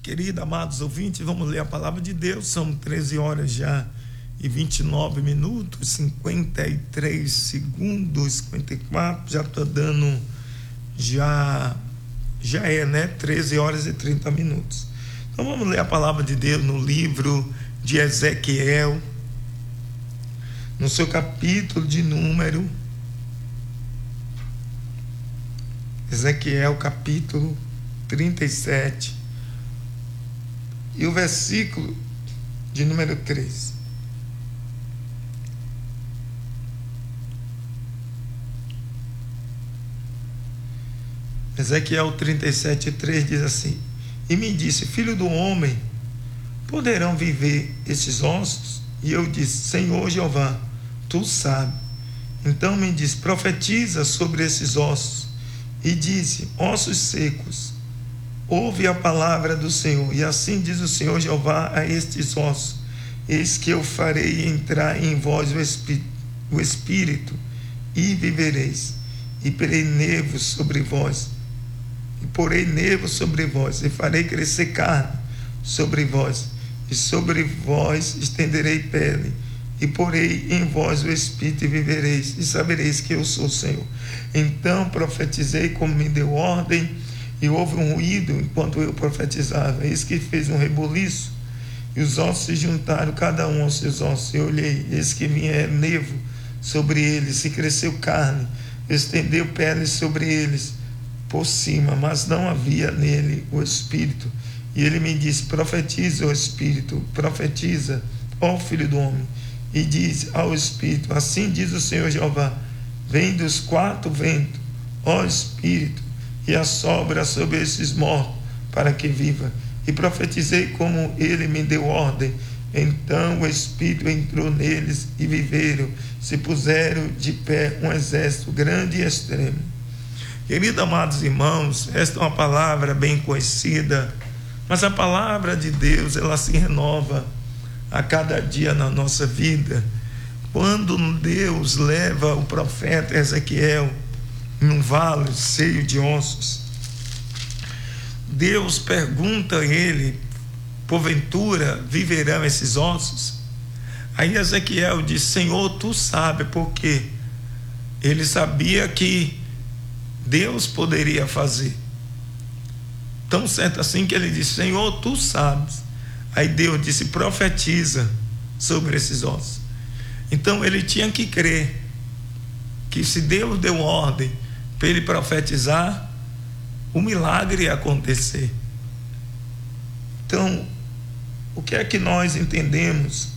Queridos, amados ouvintes, vamos ler a palavra de Deus. São 13 horas já e 29 minutos, 53 segundos, 54, já estou dando, já é, né? 13 horas e 30 minutos. Então vamos ler a palavra de Deus no livro de Ezequiel, no seu capítulo de número, Ezequiel capítulo 37, e o versículo de número 3. Ezequiel 37, 3 diz assim: E me disse, filho do homem, poderão viver estes ossos? E eu disse, Senhor Jeová, tu sabes. Então me disse, profetiza sobre esses ossos. E disse, ossos secos, ouve a palavra do Senhor. E assim diz o Senhor Jeová a estes ossos: eis que eu farei entrar em vós o Espírito, e vivereis, e porei nervos sobre vós, e farei crescer carne sobre vós, e sobre vós estenderei pele, e porei em vós o Espírito, e vivereis, e sabereis que eu sou o Senhor. Então profetizei como me deu ordem, e houve um ruído enquanto eu profetizava. Eis que fez um rebuliço, e os ossos se juntaram, cada um aos seus ossos. Eu olhei, eis que vinha nevo sobre eles, e cresceu carne, estendeu pele sobre eles por cima, mas não havia nele o Espírito. E ele me disse, profetiza o Espírito, profetiza, ó filho do homem, e diz ao Espírito, assim diz o Senhor Jeová, vem dos quatro ventos, ó Espírito, e assopra sobre esses mortos, para que viva. E profetizei como ele me deu ordem. Então o Espírito entrou neles, e viveram, se puseram de pé um exército grande e extremo. Queridos amados irmãos, esta é uma palavra bem conhecida, mas a palavra de Deus, ela se renova a cada dia na nossa vida. Quando Deus leva o profeta Ezequiel num vale cheio de ossos, Deus pergunta a ele, porventura viverão esses ossos? Aí Ezequiel diz, Senhor, tu sabes. Por quê? Ele sabia que Deus poderia fazer. Tão certo assim que ele disse, Senhor, tu sabes. Aí Deus disse, profetiza sobre esses ossos. Então ele tinha que crer que se Deus deu ordem para ele profetizar, o milagre ia acontecer. Então, o que é que nós entendemos?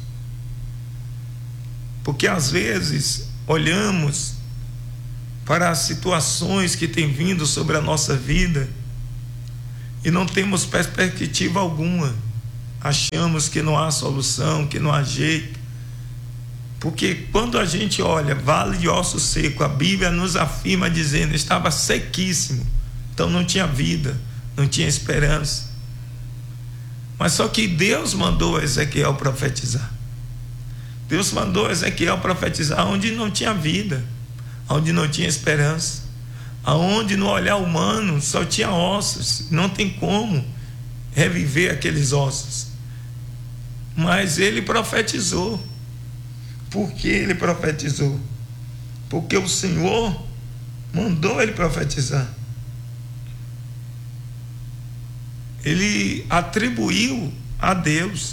Porque às vezes olhamos para as situações que têm vindo sobre a nossa vida e não temos perspectiva alguma. Achamos que não há solução, que não há jeito. Porque quando a gente olha vale de ossos seco, a Bíblia nos afirma dizendo, estava sequíssimo, então não tinha vida, não tinha esperança. Mas só que Deus mandou Ezequiel profetizar. Deus mandou Ezequiel profetizar onde não tinha vida, onde não tinha esperança, aonde no olhar humano só tinha ossos, não tem como reviver aqueles ossos. Mas ele profetizou. Por que ele profetizou? Porque o Senhor mandou ele profetizar. Ele atribuiu a Deus.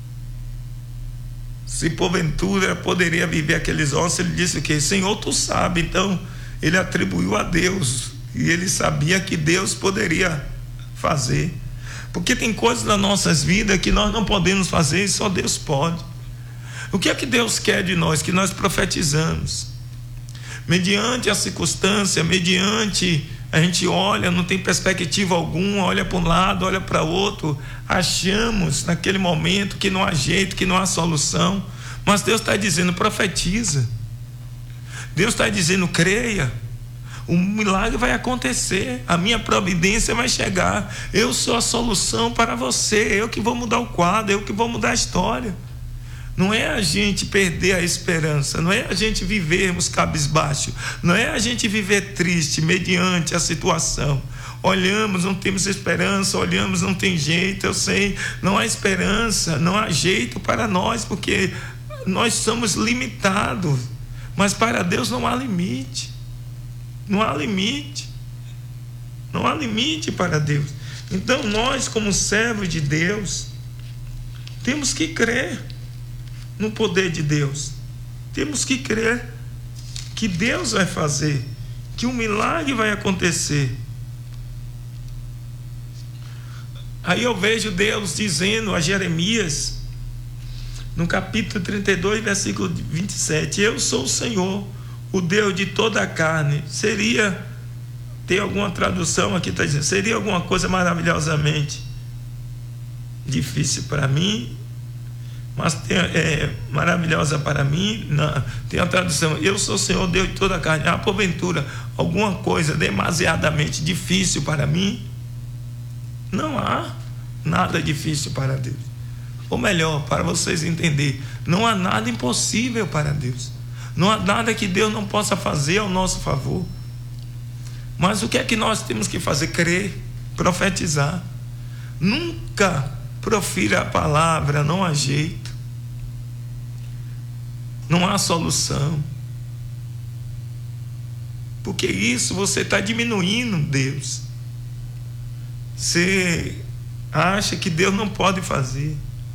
Se porventura poderia viver aqueles ossos, ele disse o quê? Senhor, tu sabe. Então ele atribuiu a Deus, e ele sabia que Deus poderia fazer. Porque tem coisas nas nossas vidas que nós não podemos fazer, e só Deus pode. O que é que Deus quer de nós? Que nós profetizamos. Mediante a circunstância, mediante a gente olha, não tem perspectiva alguma, olha para um lado, olha para outro, achamos naquele momento que não há jeito, que não há solução, mas Deus está dizendo, profetiza. Deus está dizendo, creia, o milagre vai acontecer, a minha providência vai chegar, eu sou a solução para você, eu que vou mudar o quadro, eu que vou mudar a história. Não é a gente perder a esperança, não é a gente vivermos cabisbaixo, não é a gente viver triste mediante a situação. olhamos, não temos esperança, olhamos, não tem jeito, eu sei, não há esperança, não há jeito para nós, porque nós somos limitados, mas para Deus não há limite, não há limite, não há limite para Deus. Então nós, como servos de Deus, temos que crer no poder de Deus, temos que crer que Deus vai fazer, que um milagre vai acontecer. Aí eu vejo Deus dizendo a Jeremias, no capítulo 32, versículo 27, eu sou o Senhor, o Deus de toda a carne. Tem alguma tradução aqui, está dizendo, seria alguma coisa maravilhosamente difícil para mim, mas maravilhosa para mim. Não, tem a tradução, eu sou o Senhor, Deus de toda a carne. Há porventura alguma coisa demasiadamente difícil para mim? Não há nada difícil para Deus. Ou melhor, para vocês entenderem, não há nada impossível para Deus, não há nada que Deus não possa fazer ao nosso favor. Mas o que é que nós temos que fazer? Crer, profetizar. Nunca profira a palavra, não há jeito, não há solução, porque isso você está diminuindo Deus. Você acha que Deus não pode fazer.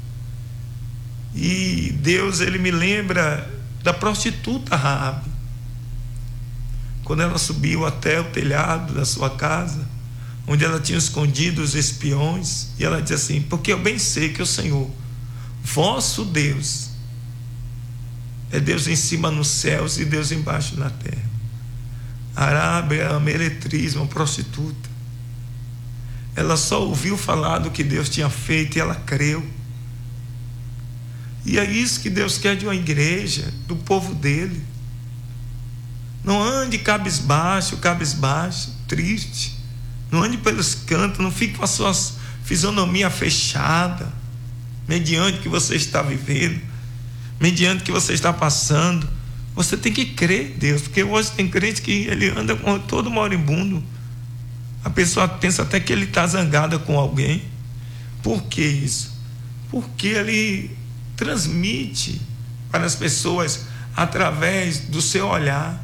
E Deus, ele me lembra da prostituta Raabe, quando ela subiu até o telhado da sua casa, onde ela tinha escondido os espiões, e ela diz assim, porque eu bem sei que o Senhor, vosso Deus, é Deus em cima nos céus e Deus embaixo na terra. Raabe é uma meretriz, uma prostituta. Ela só ouviu falar do que Deus tinha feito e ela creu. E é isso que Deus quer de uma igreja, do povo dele. Não ande cabisbaixo, triste. Não ande pelos cantos, não fique com a sua fisionomia fechada, mediante o que você está vivendo, mediante o que você está passando. Você tem que crer em Deus, porque hoje tem crente que ele anda com todo moribundo. A pessoa pensa até que ele está zangado com alguém. Por que isso? Porque ele transmite para as pessoas através do seu olhar.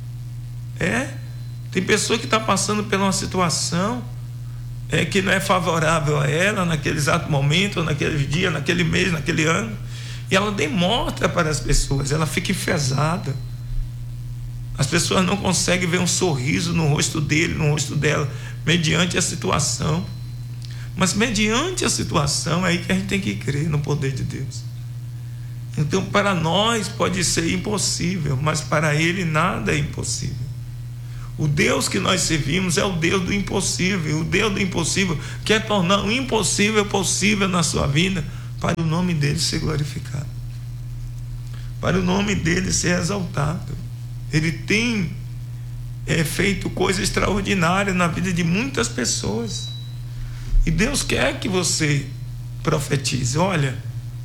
Tem pessoa que está passando por uma situação que não é favorável a ela naquele exato momento, naquele dia, naquele mês, naquele ano, e ela demonstra para as pessoas, ela fica enfesada. As pessoas não conseguem ver um sorriso no rosto dele, no rosto dela, mediante a situação. Mas mediante a situação é aí que a gente tem que crer no poder de Deus. Então para nós pode ser impossível, mas para ele nada é impossível. O Deus que nós servimos é o Deus do impossível. O Deus do impossível quer tornar o impossível possível na sua vida, para o nome dele ser glorificado, para o nome dele ser exaltado. Ele tem feito coisas extraordinárias na vida de muitas pessoas, e Deus quer que você profetize. Olha,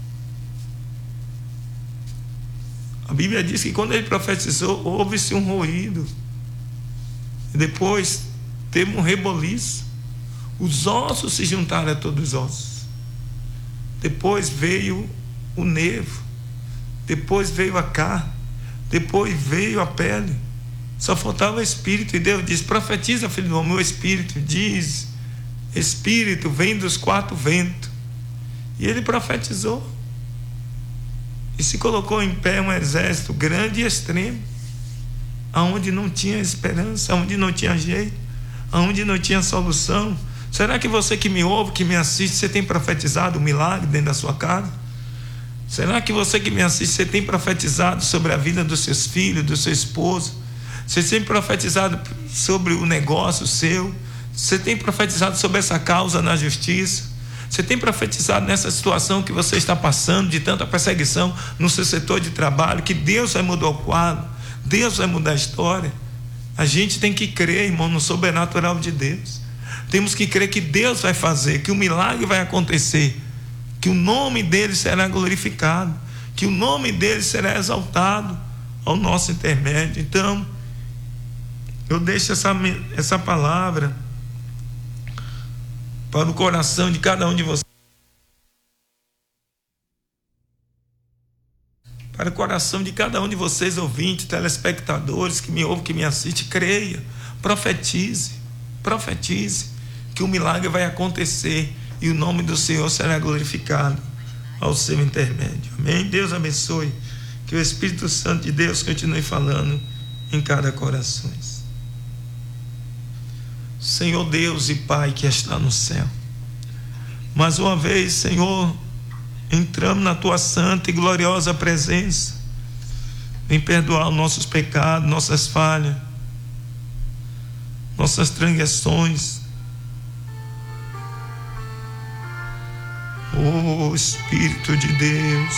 a Bíblia diz que quando ele profetizou, houve-se um ruído, e depois teve um reboliço, os ossos se juntaram a todos os ossos, depois veio o nervo, depois veio a carne, depois veio a pele, só faltava o espírito. E Deus diz, profetiza, filho do homem, o espírito diz, espírito vem dos quatro ventos. E ele profetizou, e se colocou em pé um exército grande e extremo, aonde não tinha esperança, aonde não tinha jeito, aonde não tinha solução. Será que você que me ouve, que me assiste, você tem profetizado um milagre dentro da sua casa? Será que você que me assiste, você tem profetizado sobre a vida dos seus filhos, do seu esposo? Você tem profetizado sobre o negócio seu? Você tem profetizado sobre essa causa na justiça? Você tem profetizado nessa situação que você está passando, de tanta perseguição no seu setor de trabalho, que Deus vai mudar o quadro, Deus vai mudar a história? A gente tem que crer, irmão, no sobrenatural de Deus. Temos que crer que Deus vai fazer, que o milagre vai acontecer, que o nome dele será glorificado, que o nome dele será exaltado ao nosso intermédio. Então, eu deixo essa palavra para o coração de cada um de vocês. Para o coração de cada um de vocês, ouvintes, telespectadores que me ouvem, que me assistem, creia, profetize, que o milagre vai acontecer e o nome do Senhor será glorificado ao seu intermédio. Amém? Deus abençoe, que o Espírito Santo de Deus continue falando em cada coração. Senhor Deus e Pai que está no céu, mais uma vez, Senhor, entramos na Tua santa e gloriosa presença. Vem perdoar os nossos pecados, nossas falhas, nossas transgressões. Oh Espírito de Deus,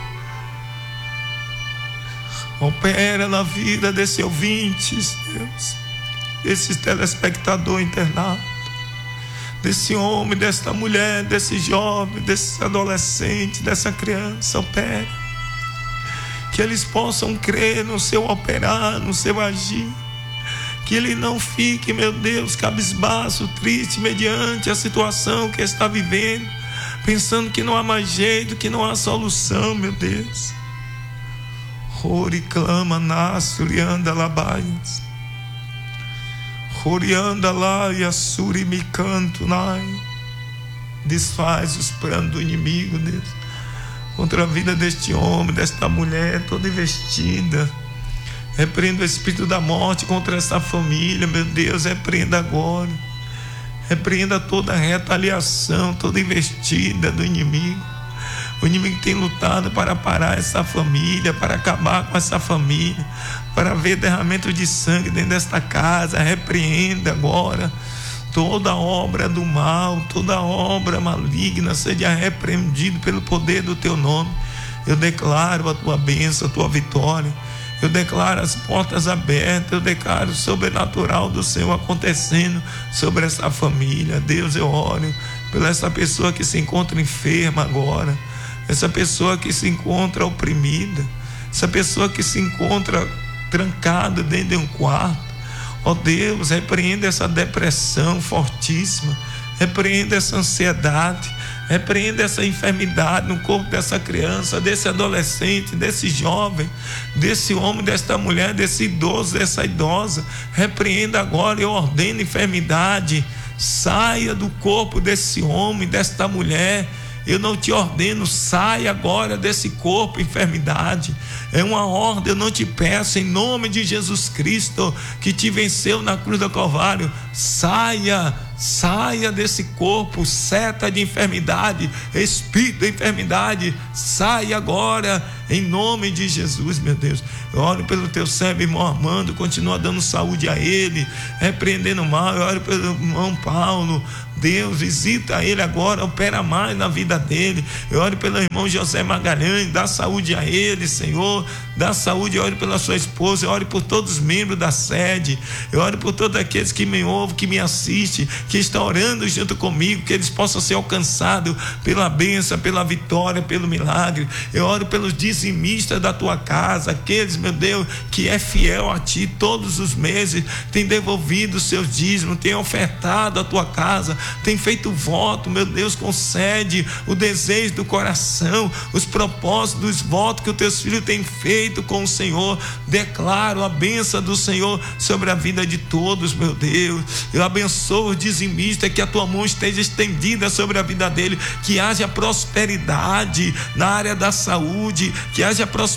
opera na vida desse ouvintes, Deus, desse telespectador internado, desse homem, desta mulher, desse jovem, desse adolescente, dessa criança. Opera, que eles possam crer no seu operar, no seu agir, que ele não fique, meu Deus, cabisbaixo, triste, mediante a situação que está vivendo, pensando que não há mais jeito, que não há solução, meu Deus. Ori clama nasce, anda labaias. Orianda lá e assuri me canto, nai. Desfaz os planos do inimigo, Deus, contra a vida deste homem, desta mulher toda investida. Repreenda o espírito da morte contra essa família, meu Deus, repreenda agora. Repreenda toda a retaliação, toda investida do inimigo. O inimigo tem lutado para parar essa família, para acabar com essa família, para ver derramamento de sangue dentro desta casa. Repreenda agora toda obra do mal, toda obra maligna, seja repreendido pelo poder do Teu nome. Eu declaro a Tua bênção, a Tua vitória. Eu declaro as portas abertas, eu declaro o sobrenatural do Senhor acontecendo sobre essa família. Deus, eu oro pela essa pessoa que se encontra enferma agora, essa pessoa que se encontra oprimida, essa pessoa que se encontra trancada dentro de um quarto. Ó Deus, repreenda essa depressão fortíssima, repreenda essa ansiedade, repreenda essa enfermidade no corpo dessa criança, desse adolescente, desse jovem, desse homem, desta mulher, desse idoso, dessa idosa. Repreenda agora, eu ordeno enfermidade, saia do corpo desse homem, desta mulher. Eu não te ordeno, sai agora desse corpo, enfermidade. É uma ordem, eu não te peço, em nome de Jesus Cristo, que te venceu na cruz do Calvário. Saia desse corpo, seta de enfermidade, espírito de enfermidade, saia agora, em nome de Jesus, meu Deus. Eu oro pelo teu servo, irmão Armando, continua dando saúde a ele, repreendendo o mal. Eu oro pelo irmão Paulo, Deus, visita ele agora, opera mais na vida dele. Eu oro pelo irmão José Magalhães, dá saúde a ele, Senhor, dá saúde. Eu oro pela sua esposa, eu oro por todos os membros da sede, eu oro por todos aqueles que me ouvem, que me assistem, que estão orando junto comigo, que eles possam ser alcançados pela bênção, pela vitória, pelo milagre. Eu oro pelos dizimistas da tua casa, aqueles, meu Deus, que é fiel a ti todos os meses, tem devolvido os seus dízimos, tem ofertado a tua casa, tem feito voto. Meu Deus, concede o desejo do coração, os propósitos dos votos que os teus filhos têm feito com o Senhor. Declaro a bênção do Senhor sobre a vida de todos, meu Deus. Eu abençoo o dizimista, que a tua mão esteja estendida sobre a vida dele, que haja prosperidade na área da saúde, que haja prosperidade